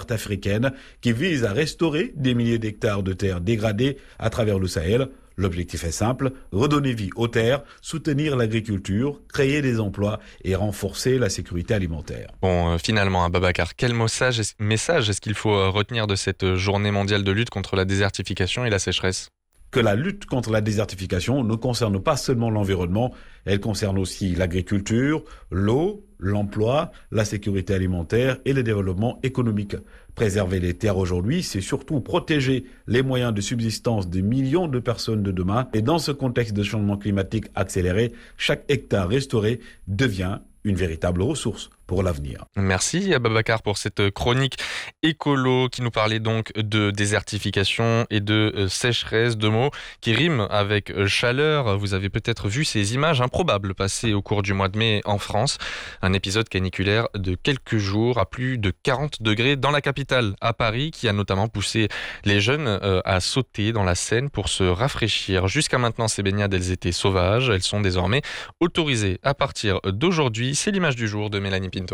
charte africaine qui vise à restaurer des milliers d'hectares de terres dégradées à travers le Sahel. L'objectif est simple, redonner vie aux terres, soutenir l'agriculture, créer des emplois et renforcer la sécurité alimentaire. Bon, finalement, Babacar, quel message est-ce qu'il faut retenir de cette journée mondiale de lutte contre la désertification et la sécheresse ? Que la lutte contre la désertification ne concerne pas seulement l'environnement, elle concerne aussi l'agriculture, l'eau, l'emploi, la sécurité alimentaire et le développement économique. Préserver les terres aujourd'hui, c'est surtout protéger les moyens de subsistance des millions de personnes de demain. Et dans ce contexte de changement climatique accéléré, chaque hectare restauré devient une véritable ressource pour l'avenir. Merci Babacar pour cette chronique écolo qui nous parlait donc de désertification et de sécheresse, deux mots qui riment avec chaleur. Vous avez peut-être vu ces images improbables passées au cours du mois de mai en France. Un épisode caniculaire de quelques jours à plus de 40 degrés dans la capitale, à Paris, qui a notamment poussé les jeunes à sauter dans la Seine pour se rafraîchir. Jusqu'à maintenant, ces baignades, elles étaient sauvages. Elles sont désormais autorisées à partir d'aujourd'hui. C'est l'image du jour de Mélanie Pinto.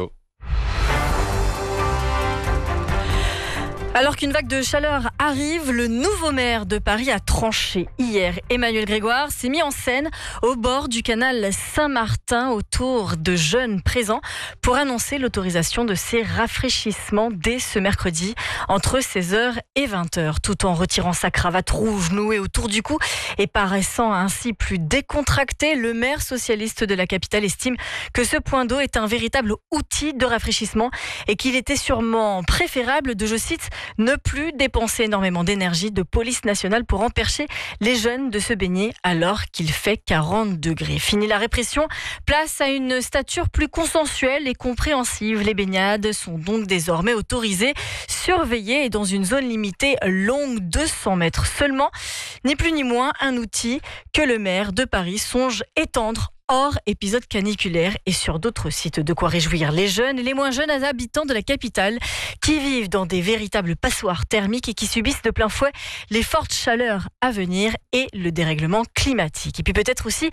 Alors qu'une vague de chaleur arrive, le nouveau maire de Paris a tranché hier. Emmanuel Grégoire s'est mis en scène au bord du canal Saint-Martin autour de jeunes présents pour annoncer l'autorisation de ces rafraîchissements dès ce mercredi entre 16h et 20h, tout en retirant sa cravate rouge nouée autour du cou et paraissant ainsi plus décontracté. Le maire socialiste de la capitale estime que ce point d'eau est un véritable outil de rafraîchissement et qu'il était sûrement préférable de, je cite, ne plus dépenser énormément d'énergie de police nationale pour empêcher les jeunes de se baigner alors qu'il fait 40 degrés. Fini la répression, place à une stature plus consensuelle et compréhensive. Les baignades sont donc désormais autorisées, surveillées et dans une zone limitée longue 200 mètres seulement. Ni plus ni moins un outil que le maire de Paris songe étendre hors épisode caniculaire et sur d'autres sites. De quoi réjouir les jeunes et les moins jeunes habitants de la capitale qui vivent dans des véritables passoires thermiques et qui subissent de plein fouet les fortes chaleurs à venir et le dérèglement climatique. Et puis peut-être aussi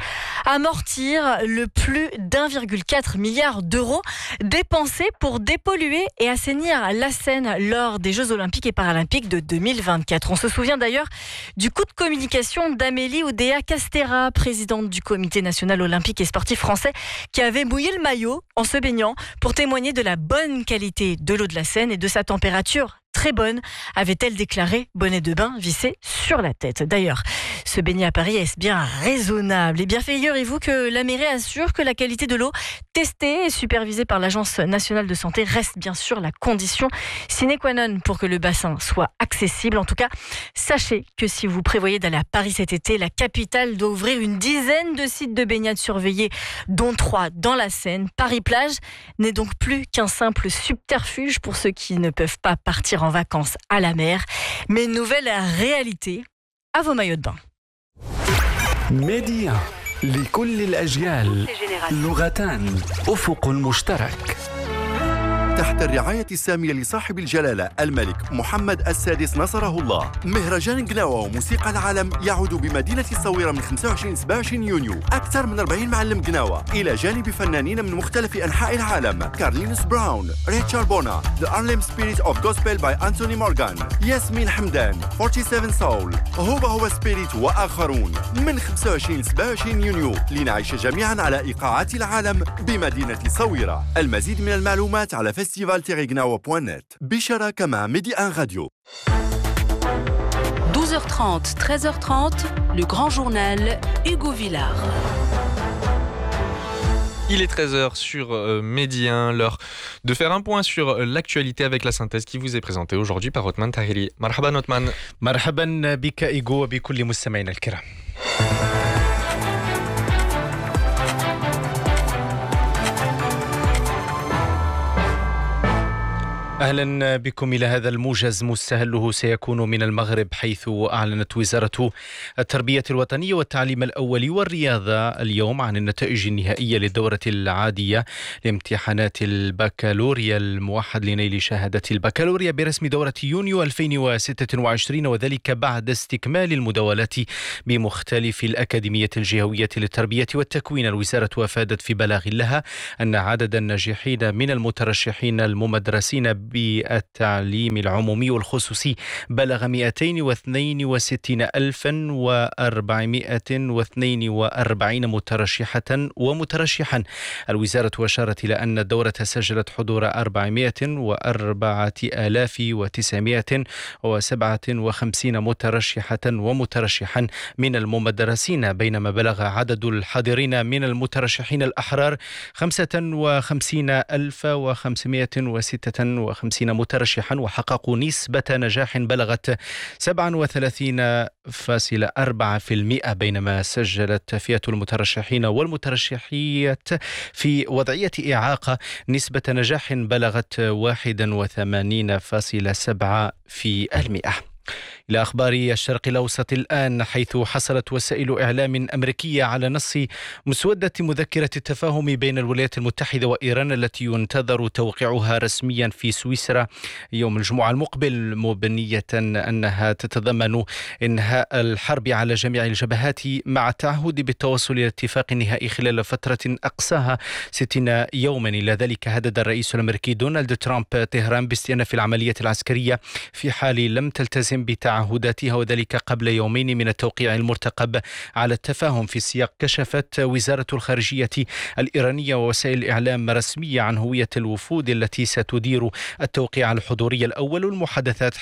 amortir le plus d'1,4 milliard d'euros dépensés pour dépolluer et assainir la Seine lors des Jeux Olympiques et Paralympiques de 2024. On se souvient d'ailleurs du coup de communication d'Amélie Oudéa-Castéra, présidente du Comité national olympique et sportif français, qui avait mouillé le maillot en se baignant pour témoigner de la bonne qualité de l'eau de la Seine et de sa température très bonne, avait-elle déclaré, bonnet de bain vissé sur la tête. D'ailleurs, se baigner à Paris, est-ce bien raisonnable ? Eh bien, figurez-vous que la mairie assure que la qualité de l'eau testée et supervisée par l'Agence nationale de santé reste bien sûr la condition sine qua non pour que le bassin soit accessible. En tout cas, sachez que si vous prévoyez d'aller à Paris cet été, la capitale doit ouvrir une dizaine de sites de baignade surveillés, dont 3 dans la Seine. Paris-Plage n'est donc plus qu'un simple subterfuge pour ceux qui ne peuvent pas partir en vacances à la mer, mais une nouvelle réalité à vos maillots de bain. ميديا لكل الأجيال لغتان أفق مشترك تحت الرعاية السامية لصاحب الجلالة الملك محمد السادس نصره الله، مهرجان قناوة وموسيقى العالم يعود بمدينة الصويرة من 25 27 يونيو. أكثر من 40 معلم قناوة إلى جانب فنانين من مختلف أنحاء العالم: كارلينوس براون، ريتشارد بونا، The Harlem Spirit of Gospel by Anthony Morgan، ياسمين حمدان، 47 Soul، هو سبيريت وآخرون. من 25 27 يونيو لنعيش جميعا على إيقاعات العالم بمدينة الصويرة. المزيد من المعلومات على festival-gnawa.net. بشراكة مع Midi 1 Radio. 12h30, 13h30, le grand journal Hugo Villard. Il est 13h sur Midi 1, l'heure de faire un point sur l'actualité avec la synthèse qui vous est présentée aujourd'hui par Othman Tahiri. Marhaban Othman. مرحبا بك إيغو وبكل مستمعينا الكرام. أهلا بكم إلى هذا الموجز، مستهله سيكون من المغرب، حيث أعلنت وزارة التربية الوطنية والتعليم الأولي والرياضة اليوم عن النتائج النهائية للدورة العادية لامتحانات البكالوريا الموحد لنيل شهادة البكالوريا برسم دورة يونيو 2026، وذلك بعد استكمال المداولات بمختلف الأكاديمية الجهوية للتربية والتكوين. الوزارة أفادت في بلاغ لها أن عدد الناجحين من المترشحين الممدرسين بالتعليم العمومي والخصوصي بلغ 262,442 مترشحة ومترشحا. الوزارة أشارت إلى أن الدورة سجلت حضور 404,957 مترشحة ومترشحا من المدرسين، بينما بلغ عدد الحاضرين من المترشحين الأحرار 55,556 مترشحا، وحققوا نسبة نجاح بلغت 37.4%، بينما سجلت فئة المترشحين والمترشحيات في وضعية إعاقة نسبة نجاح بلغت 81.7%. إلى أخبار الشرق الأوسط الآن، حيث حصلت وسائل إعلام أمريكية على نص مسودة مذكرة التفاهم بين الولايات المتحدة وإيران التي ينتظر توقيعها رسميا في سويسرا يوم الجمعة المقبل، مبنية أنها تتضمن إنهاء الحرب على جميع الجبهات مع التعهد بالتوصل إلى اتفاق نهائي خلال فترة أقصاها 60 يوما. إلى ذلك هدد الرئيس الأمريكي دونالد ترامب طهران باستئناف العملية العسكرية في حال لم تلتزم بتعهداتها، وذلك قبل يومين من التوقيع المرتقب على التفاهم. في السياق كشفت وزارة الخارجية الإيرانية ووسائل إعلام رسمية عن هوية الوفود التي ستدير التوقيع الحضوري الأول والمحادثات،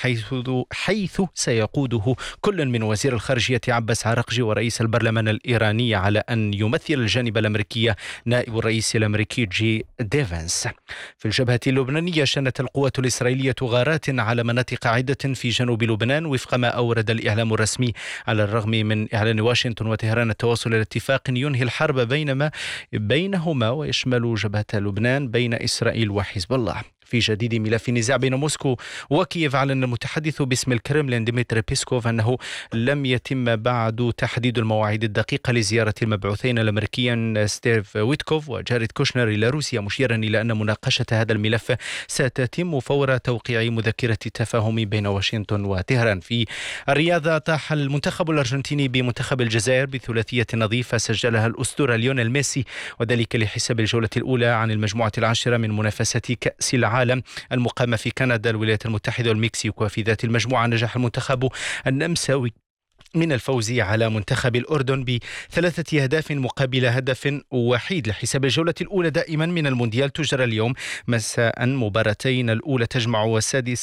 حيث سيقوده كل من وزير الخارجية عباس عراقجي ورئيس البرلمان الإيراني، على أن يمثل الجانب الأمريكي نائب الرئيس الأمريكي جي ديفنس. في الجبهة اللبنانية، شنت القوات الإسرائيلية غارات على مناطق عدة في جنوب لبنان وفق ما أورد الإعلام الرسمي، على الرغم من إعلان واشنطن وطهران التوصل إلى اتفاق ينهي الحرب بينهما ويشمل جبهة لبنان بين إسرائيل وحزب الله. في جديد ملف النزاع بين موسكو وكييف، أعلن المتحدث باسم الكرملين ديمتري بيسكوف أنه لم يتم بعد تحديد المواعيد الدقيقة لزيارة المبعوثين الأمريكيين ستيف ويتكوف وجاريد كوشنر إلى روسيا، مشيرا إلى أن مناقشة هذا الملف ستتم فور توقيع مذكرة التفاهم بين واشنطن وطهران. في الرياضة، طاح المنتخب الأرجنتيني بمنتخب الجزائر بثلاثية نظيفة سجلها الأسطورة ليونيل ميسي، وذلك لحساب الجولة الأولى عن المجموعة العاشرة من منافسة كأس العالم المقامة في كندا، الولايات المتحدة والمكسيك. وفي ذات المجموعة نجح المنتخب النمساوي من الفوز على منتخب الأردن ب3 أهداف مقابل هدف وحيد. لحساب الجولة الأولى دائما من المونديال تجرى اليوم مساء مباراتين، الأولى تجمع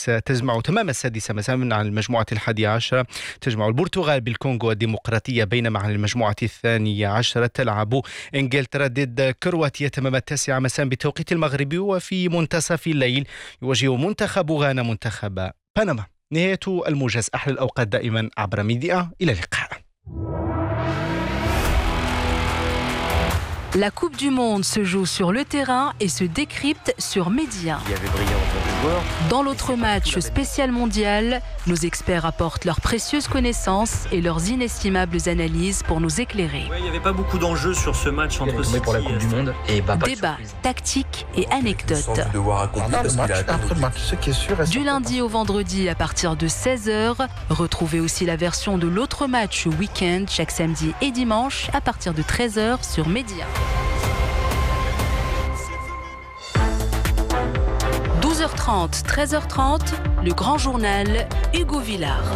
تمام السادسة مساء عن المجموعة 11 تجمع البرتغال بالكونغو الديمقراطية، بينما عن المجموعة 12 تلعب إنجلترا ضد كرواتيا تمام 9 مساء بتوقيت المغربي. وفي منتصف الليل يواجه منتخب غانا منتخب بنما. نهاية الموجز، أحلى الأوقات دائما عبر ميديا. إلى اللقاء. La Coupe du Monde se joue sur le terrain et se décrypte sur Média. Dans l'autre match spécial mondial, nos experts apportent leurs précieuses connaissances et leurs inestimables analyses pour nous éclairer. Il n'y avait pas beaucoup d'enjeux sur ce match entre City pour la Coupe du Monde. Et Débat, tactique et anecdotes. Ce qui est sûr, du lundi au vendredi à partir de 16h, retrouvez aussi la version de l'autre match week-end chaque samedi et dimanche à partir de 13h sur Média. 12h30, 13h30, le grand journal Hugo Villard.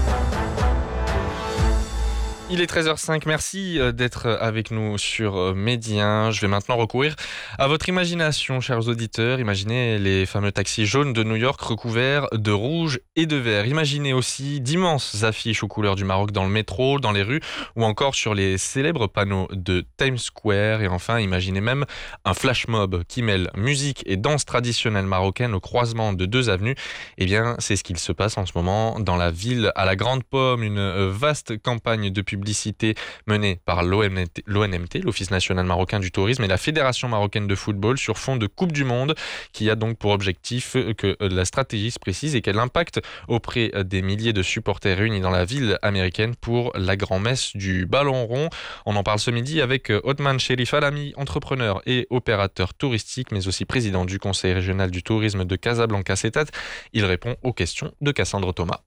Il est 13h05, merci d'être avec nous sur Média. Je vais maintenant recourir à votre imagination, chers auditeurs. Imaginez les fameux taxis jaunes de New York recouverts de rouge et de vert. Imaginez aussi d'immenses affiches aux couleurs du Maroc dans le métro, dans les rues ou encore sur les célèbres panneaux de Times Square. Et enfin, imaginez même un flash mob qui mêle musique et danse traditionnelle marocaine au croisement de 2 avenues. Eh bien, c'est ce qu'il se passe en ce moment dans la ville à la Grande Pomme, une vaste campagne de publicité menée par l'ONMT, l'Office national marocain du tourisme, et la Fédération marocaine de football sur fond de Coupe du Monde, qui a donc pour objectif que la stratégie se précise et qu'elle impacte auprès des milliers de supporters réunis dans la ville américaine pour la grand-messe du ballon rond. On en parle ce midi avec Othman Cherif Alami, entrepreneur et opérateur touristique, mais aussi président du Conseil régional du tourisme de Casablanca-Cétat. Il répond aux questions de Cassandre Thomas.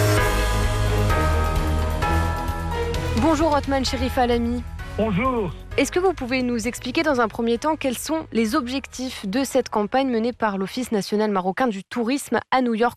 Bonjour Othman Cherif Alami. Bonjour. Est-ce que vous pouvez nous expliquer dans un premier temps quels sont les objectifs de cette campagne menée par l'Office national marocain du tourisme à New York